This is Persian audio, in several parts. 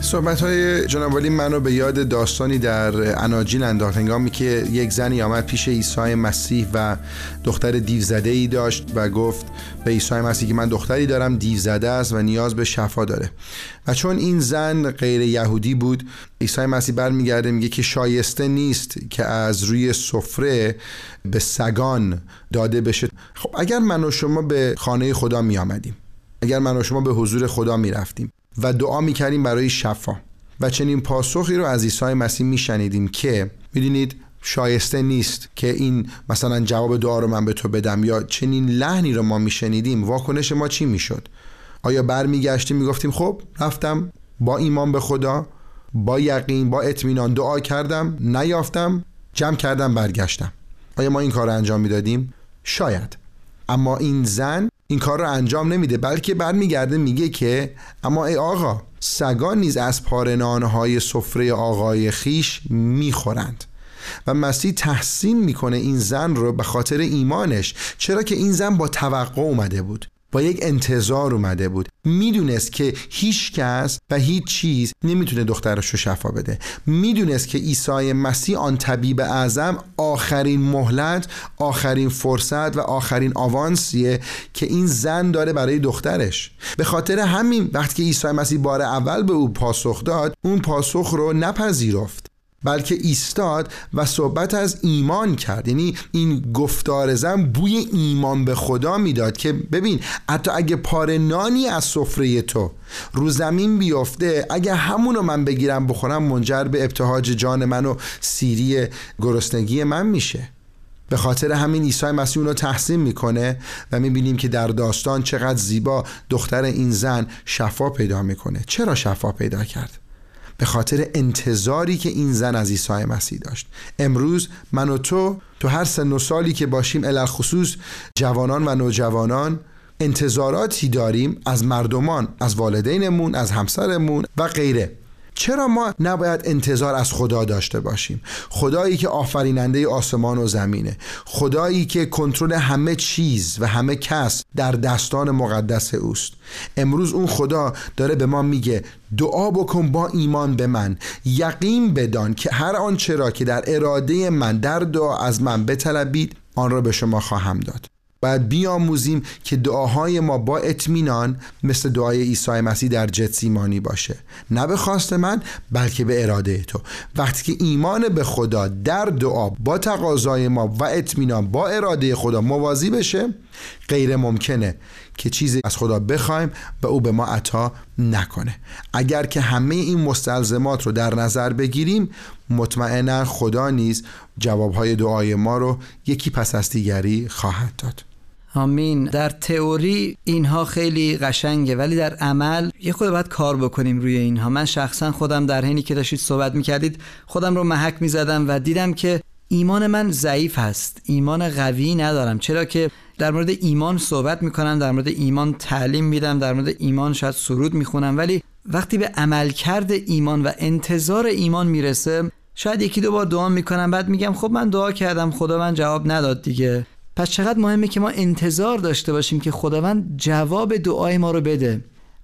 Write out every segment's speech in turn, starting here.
صحبت‌های جناب ولی منو به یاد داستانی در اناجیل انداخت. هنگامی که یک زنی آمد پیش عیسی مسیح و دختر دیوزده‌ای داشت و گفت به عیسی مسیح که من دختری دارم دیوزده است و نیاز به شفا داره، و چون این زن غیر یهودی بود، عیسی مسیح برمیگرده میگه که شایسته نیست که از روی سفره به سگان داده بشه. خب اگر من و شما به خانه خدا می آمدیم، اگر من و شما به حضور خدا می رفتیم و دعا می کردیم برای شفا و چنین پاسخی رو از عیسی مسیح می شنیدیم که میدونید شایسته نیست که این مثلا جواب دعا رو من به تو بدم، یا چنین لحنی رو ما می شنیدیم، واکنش ما چی می شد؟ آیا برمیگشتیم میگفتیم خب رفتم با ایمان به خدا، با یقین، با اطمینان دعا کردم، نیافتم، جمع کردم، برگشتم؟ آیا ما این کار رو انجام میدادیم؟ شاید. اما این زن این کار رو انجام نمیده، بلکه برمیگرده میگه که اما ای آقا، سگان نیز از پارنانهای سفره آقای خیش میخورند. و مسیح تحسین میکنه این زن رو به خاطر ایمانش، چرا که این زن با توقع اومده بود، با یک انتظار اومده بود، میدونست که هیچ کس و هیچ چیز نمیتونه دخترش رو شفا بده، میدونست که عیسی مسیح آن طبیب اعظم آخرین مهلت، آخرین فرصت و آخرین آوانسیه که این زن داره برای دخترش. به خاطر همین وقتی که عیسی مسیح بار اول به او پاسخ داد، اون پاسخ رو نپذیرفت، بلکه ایستاد و صحبت از ایمان کرد. یعنی این گفتار زن بوی ایمان به خدا میداد که ببین حتی اگه پاره نانی از سفره تو رو زمین بیفته، اگه همونو من بگیرم بخورم، منجر به ابتهاج جان من و سیری گرسنگی من میشه. به خاطر همین عیسی مسیح اونو تحسین میکنه و میبینیم که در داستان چقدر زیبا دختر این زن شفا پیدا میکنه. چرا شفا پیدا کرد؟ به خاطر انتظاری که این زن از عیسی مسیح داشت. امروز من و تو هر سن و سالی که باشیم، علل خصوص جوانان و نوجوانان، انتظاراتی داریم از مردمان، از والدینمون، از همسرمون و غیره. چرا ما نباید انتظار از خدا داشته باشیم؟ خدایی که آفریننده آسمان و زمینه، خدایی که کنترل همه چیز و همه کس در دستان مقدس اوست. امروز اون خدا داره به ما میگه دعا بکن با ایمان به من، یقین بدان که هر آنچه را که در اراده من در دعا از من بطلبید آن را به شما خواهم داد. باید بیاموزیم که دعاهای ما با اطمینان مثل دعای عیسی مسیح در جتسیمانی باشه، نه به خواست من بلکه به اراده تو. وقتی که ایمان به خدا در دعا با تقاضای ما و اطمینان با اراده خدا موازی بشه، غیر ممکنه که چیزی از خدا بخوایم و او به ما عطا نکنه. اگر که همه این مستلزمات رو در نظر بگیریم، مطمئنا خدا نیز جوابهای دعای ما رو یکی پس از دیگری خواهد داد. آمین. در تئوری اینها خیلی قشنگه، ولی در عمل یه خود باید کار بکنیم روی اینها. من شخصا خودم در حینی که داشتید صحبت میکردید خودم رو محک میزدم و دیدم که ایمان من ضعیف هست، ایمان قوی ندارم. چرا که در مورد ایمان صحبت میکنم، در مورد ایمان تعلیم میدم، در مورد ایمان شاید سرود میخونم، ولی وقتی به عملکرد ایمان و انتظار ایمان میرسه، شاید یکی دو بار دعا میکنم، بعد میگم خب من دعا کردم، خدا من جواب نداد دیگه. پس چقدر مهمه که ما انتظار داشته باشیم که خداوند جواب دعای ما رو بده،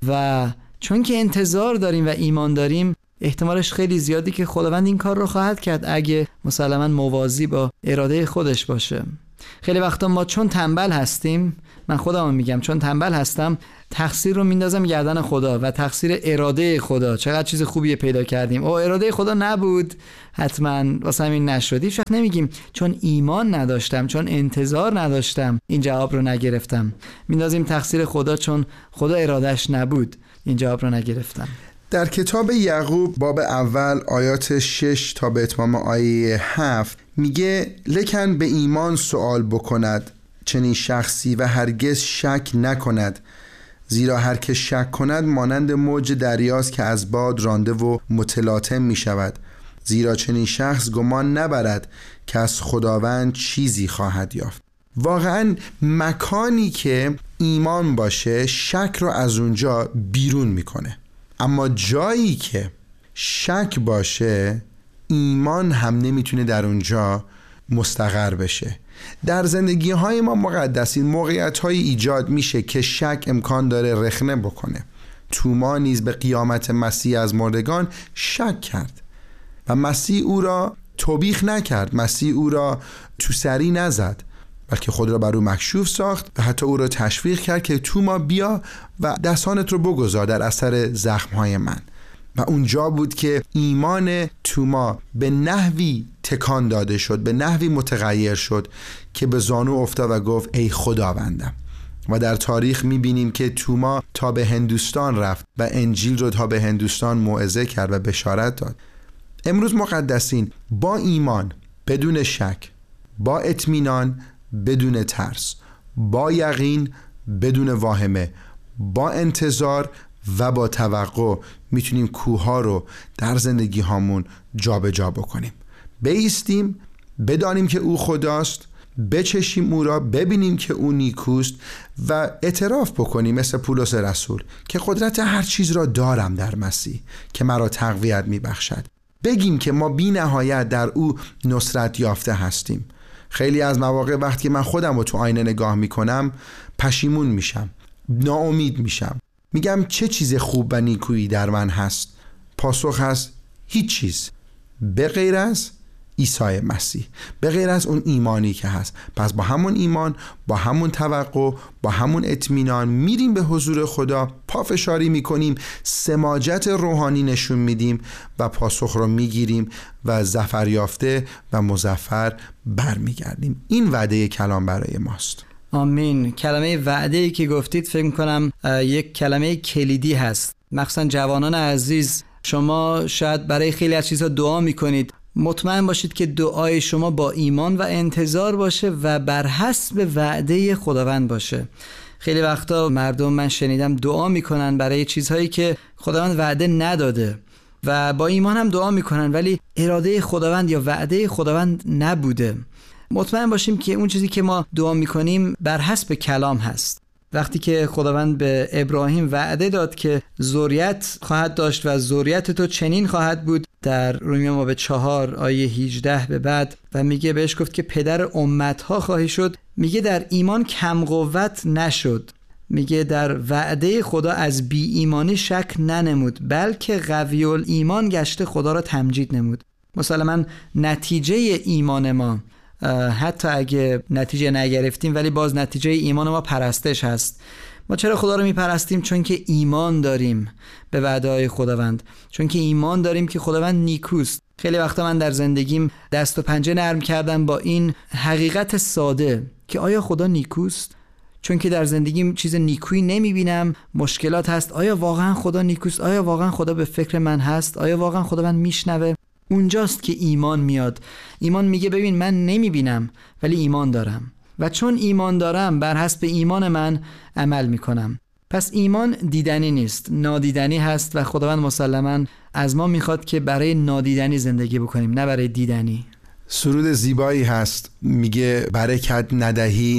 و چون که انتظار داریم و ایمان داریم، احتمالش خیلی زیادی که خداوند این کار رو خواهد کرد اگه مسلماً موازی با اراده خودش باشه. خیلی وقتا ما چون تنبل هستیم، من خودم میگم چون تنبل هستم، تقصیر رو میندازم گردن خدا و تقصیر اراده خدا. چقدر چیز خوبیه پیدا کردیم، او اراده خدا نبود، حتما واسه همین نشد. هیچ وقت نمیگیم چون ایمان نداشتم، چون انتظار نداشتم این جواب رو نگرفتم. میندازیم تقصیر خدا، چون خدا ارادش نبود این جواب رو نگرفتم. در کتاب یعقوب باب اول آیات 6 تا به اتمام آیه 7 میگه لکن به ایمان سؤال بکند چنین شخصی و هرگز شک نکند، زیرا هر که شک کند مانند موج دریاست که از باد رانده و متلاطم می شود. زیرا چنین شخص گمان نبرد که از خداوند چیزی خواهد یافت. واقعا مکانی که ایمان باشه شک رو از اونجا بیرون میکنه، اما جایی که شک باشه ایمان هم نمیتونه در اونجا مستقر بشه. در زندگی های ما مقدسین موقعیت های ایجاد میشه که شک امکان داره رخنه بکنه. توما نیز به قیامت مسیح از مردگان شک کرد و مسیح او را توبیخ نکرد، مسیح او را تو سری نزد، بلکه خود را بر او مکشوف ساخت و حتی او را تشویق کرد که توما بیا و دستانت رو بگذار در اثر زخمهای من. و اونجا بود که ایمان توما به نحوی تکان داده شد، به نحوی متغیر شد که به زانو افتاد و گفت ای خداوندم. و در تاریخ میبینیم که توما تا به هندوستان رفت و انجیل رو تا به هندوستان موعظه کرد و بشارت داد. امروز مقدسین، با ایمان بدون شک، با اطمینان بدون ترس، با یقین بدون واهمه، با انتظار و با توقع میتونیم کوه‌ها رو در زندگی هامون جابجا بکنیم. بایستیم، بدانیم که او خداست، بچشیم او را، ببینیم که او نیکوست و اعتراف بکنیم مثل پولس رسول که قدرت هر چیز را دارم در مسیح که مرا تقویت میبخشد. بگیم که ما بی نهایت در او نصرت یافته هستیم. خیلی از مواقع وقتی من خودم رو تو آینه نگاه میکنم پشیمون میشم، ناامید میشم، میگم چه چیز خوب و نیکویی در من هست؟ پاسخ هست هیچ چیز به غیر از عیسی مسیح، به غیر از اون ایمانی که هست. پس با همون ایمان، با همون توقع، با همون اطمینان میریم به حضور خدا، پافشاری میکنیم، سماجت روحانی نشون میدیم و پاسخ رو میگیریم و ظفر یافته و مظفر برمیگردیم. این وعده کلام برای ماست. آمین. کلمه وعده‌ای که گفتید فکر می‌کنم یک کلمه کلیدی هست. مخصوصا جوانان عزیز، شما شاید برای خیلی از چیزها دعا میکنید. مطمئن باشید که دعای شما با ایمان و انتظار باشه و بر حسب وعده خداوند باشه. خیلی وقتا مردم من شنیدم دعا میکنن برای چیزهایی که خداوند وعده نداده و با ایمان هم دعا میکنن ولی اراده خداوند یا وعده خداوند نبوده. مطمئن باشیم که اون چیزی که ما دعا میکنیم بر حسب کلام هست. وقتی که خداوند به ابراهیم وعده داد که ذریت خواهد داشت و ذریت تو چنین خواهد بود، در رومیان باب 4 آیه 18 به بعد، و میگه بهش گفت که پدر امتها خواهی شد، میگه در ایمان کم قوت نشد، میگه در وعده خدا از بی ایمانی شک ننمود بلکه قوی الایمان گشته خدا را تمجید نمود. مسلماً نتیجه ایمان ما، حتی اگه نتیجه نگرفتیم ولی باز نتیجه ایمان ما پرستش هست. ما چرا خدا رو میپرستیم؟ چون که ایمان داریم به وعده‌های خداوند، چون که ایمان داریم که خداوند نیکوست. خیلی وقتا من در زندگیم دست و پنجه نرم کردم با این حقیقت ساده که آیا خدا نیکوست؟ چون که در زندگیم چیز نیکویی نمیبینم، مشکلات هست. آیا واقعا خدا نیکوست؟ آیا واقعا خدا به فکر من هست؟ آیا واقعا خدا من میشنوه؟ اونجاست که ایمان میاد. ایمان میگه ببین من نمیبینم ولی ایمان دارم و چون ایمان دارم بر حسب ایمان من عمل میکنم. پس ایمان دیدنی نیست، نادیدنی هست و خداوند مسلماً از ما میخواد که برای نادیدنی زندگی بکنیم نه برای دیدنی. سرود زیبایی هست میگه برکت ندهی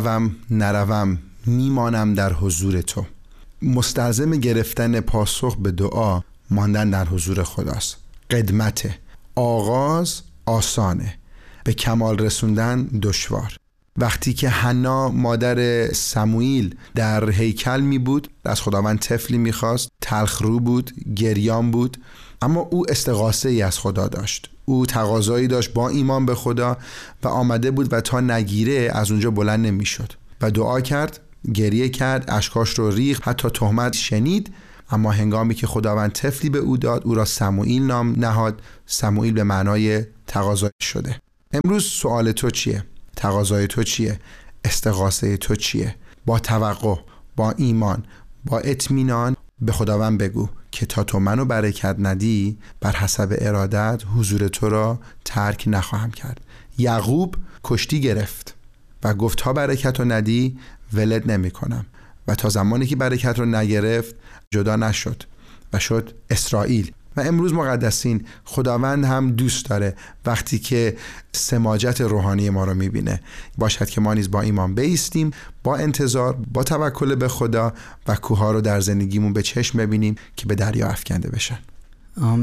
نروم میمانم در حضور تو. مستلزم گرفتن پاسخ به دعا ماندن در حضور خداست. قدمت آغاز آسانه، به کمال رسوندن دشوار. وقتی که حنا مادر سموئیل در هیکل می بود، از خداوند طفلی می خواست، تلخ رو بود، گریان بود، اما او استغاثه ای از خدا داشت، او تقاضایی داشت با ایمان به خدا و آمده بود و تا نگیره از اونجا بلند نمی شد و دعا کرد، گریه کرد، اشکاش رو ریخت، حتی تهمت شنید. اما هنگامی که خداوند طفلی به او داد، او را سموئیل نام نهاد. سموئیل به معنای تقاضا شده. امروز سوال تو چیه؟ تقاضای تو چیه؟ استغاثه تو چیه؟ با توقع، با ایمان، با اطمینان به خداوند بگو که تا تو منو برکت ندی بر حسب ارادت حضور تو را ترک نخواهم کرد. یعقوب کشتی گرفت و گفت تا برکت رو ندی ولد نمی کنم و تا زمانی که برکت رو نگرفت جدا نشد و شد اسرائیل. و امروز مقدسین، خداوند هم دوست داره وقتی که سماجت روحانی ما رو میبینه. باشد که ما نیز با ایمان بایستیم، با انتظار، با توکل به خدا و کوه‌ها رو در زندگیمون به چشم ببینیم که به دریا افکنده بشن.